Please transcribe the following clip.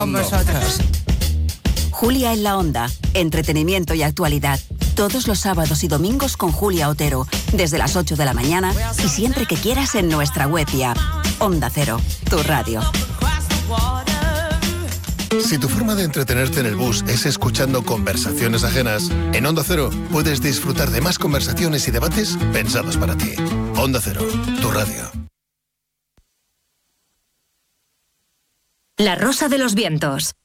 Con vosotros. Julia en la Onda, entretenimiento y actualidad. Todos los sábados y domingos con Julia Otero, desde las 8 de la mañana y siempre que quieras en nuestra web y app. Onda Cero, tu radio. Si tu forma de entretenerte en el bus es escuchando conversaciones ajenas, en Onda Cero puedes disfrutar de más conversaciones y debates pensados para ti. Onda Cero, tu radio. La Rosa de los Vientos.